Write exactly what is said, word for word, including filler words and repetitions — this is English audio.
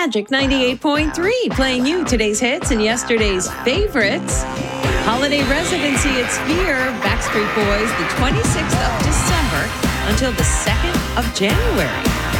Magic ninety-eight point three, playing you today's hits and yesterday's favorites. Holiday residency at Sphere, Backstreet Boys, the twenty-sixth of December until the second of January.